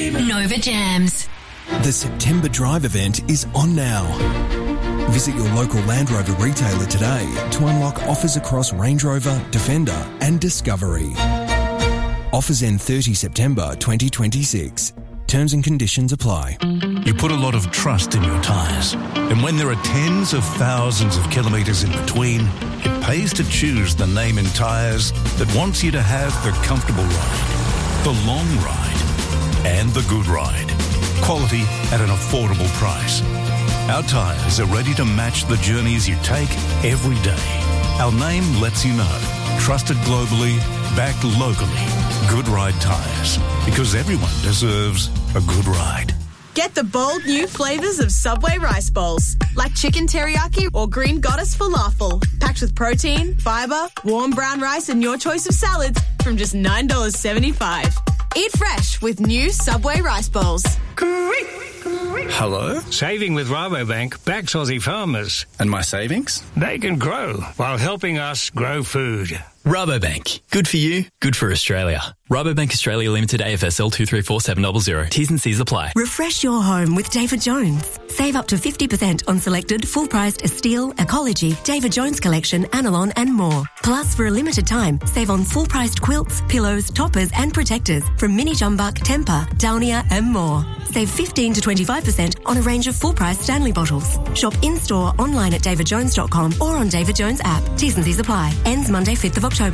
Nova Jams. The September Drive event is on now. Visit your local Land Rover retailer today to unlock offers across Range Rover, Defender and Discovery. Offers end 30 September 2026. Terms and conditions apply. You put a lot of trust in your tyres, and when there are tens of thousands of kilometres in between, it pays to choose the name in tyres that wants you to have the comfortable ride, the long ride, and the good ride. Quality at an affordable price. Our tyres are ready to match the journeys you take every day. Our name lets you know. Trusted globally, backed locally. Good Ride Tyres. Because everyone deserves a good ride. Get the bold new flavours of Subway rice bowls, like chicken teriyaki or green goddess falafel, packed with protein, fibre, warm brown rice and your choice of salads from just $9.75. Eat fresh with new Subway rice bowls. Hello? Saving with Rabobank backs Aussie farmers. And my savings? They can grow while helping us grow food. Rabobank. Good for you, good for Australia. Rabobank Australia Limited AFSL 234700. T's and C's apply. Refresh your home with David Jones. Save up to 50% on selected full-priced Estille, Ecology, David Jones Collection, Anilon and more. Plus, for a limited time, save on full-priced quilts, pillows, toppers and protectors from Mini Jumbuck, Temper, Downia and more. Save 15 to 25% on a range of full-price Stanley bottles. Shop in-store, online at davidjones.com or on David Jones app. T's and C's apply. Ends Monday 5th of October.